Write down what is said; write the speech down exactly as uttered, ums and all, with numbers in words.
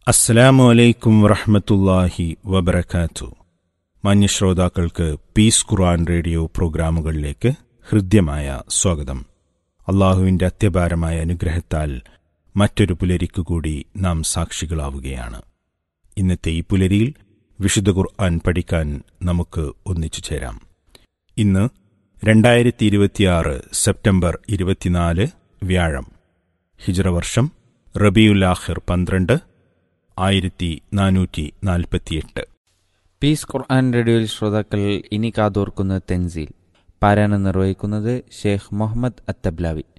അസ്സലാമു അലൈക്കും വറഹ്മത്തുള്ളാഹി വബറകാത്തു. മാന്യശ്രോതാക്കൾക്ക് പീസ് ഖുർആൻ റേഡിയോ പ്രോഗ്രാമുകളിലേക്ക് ഹൃദ്യമായ സ്വാഗതം. അള്ളാഹുവിൻ്റെ അത്യപാരമായ അനുഗ്രഹത്താൽ മറ്റൊരു പുലരിക്കു കൂടി നാം സാക്ഷികളാവുകയാണ്. ഇന്നത്തെ ഈ പുലരിയിൽ വിശുദ്ധ ഖുർആൻ പഠിക്കാൻ നമുക്ക് ഒന്നിച്ചു ചേരാം. ഇന്ന് രണ്ടായിരത്തി ഇരുപത്തിയാറ് സെപ്റ്റംബർ ഇരുപത്തിനാല് വ്യാഴം, ഹിജ്റ വർഷം റബീഉൽ ആഖിർ പന്ത്രണ്ട് ആയിരത്തി നാനൂറ്റി നാൽപ്പത്തിയെട്ട്. പീസ് ഖുർആൻ റേഡിയോയിൽ ശ്രോതാക്കൾ ഇനി കാതോർക്കുന്ന തെൻസീൽ പാരായണം നിർവഹിക്കുന്നത് ഷെയ്ഖ് മുഹമ്മദ് അത്തബ്ലാവി.